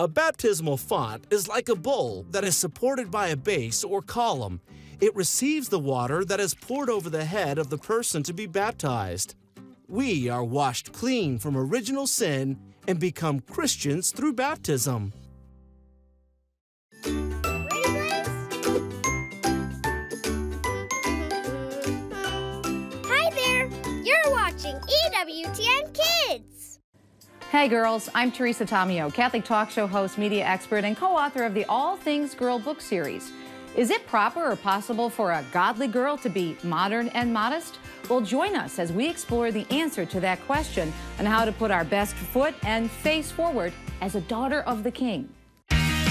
A baptismal font is like a bowl that is supported by a base or column. It receives the water that is poured over the head of the person to be baptized. We are washed clean from original sin and become Christians through baptism. Hi there! You're watching EWTN Kids! Hey girls, I'm Teresa Tomeo, Catholic talk show host, media expert, and co-author of the All Things Girl book series. Is it proper or possible for a godly girl to be modern and modest? Well, join us as we explore the answer to that question and how to put our best foot and face forward as a daughter of the King.